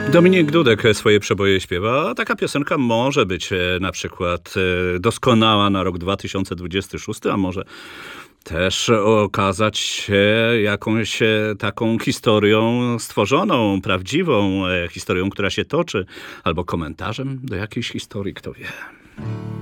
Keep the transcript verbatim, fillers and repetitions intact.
Dominik Dudek swoje przeboje śpiewa, a taka piosenka może być na przykład doskonała na rok dwa tysiące dwudziesty szósty, a może też okazać się jakąś taką historią stworzoną, prawdziwą historią, która się toczy, albo komentarzem do jakiejś historii, kto wie.